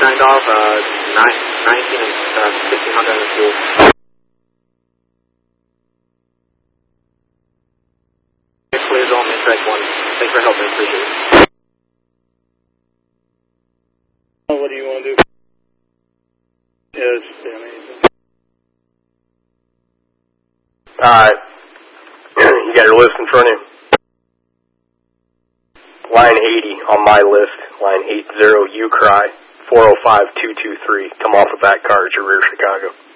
signed off, 19 and 1500 on the fuel. Clear zone, track 1. Thanks for helping, appreciate it. What do you want to do? Yeah, it's amazing. Alright. You got your list in front of you? Line 80 on my list. Line 80, you cry. 405223. Come off of that car at your rear Chicago.